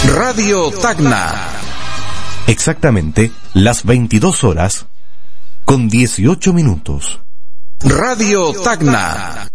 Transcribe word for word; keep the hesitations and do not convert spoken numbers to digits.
Radio Tacna. Exactamente las veintidós horas con dieciocho minutos. Radio Tacna.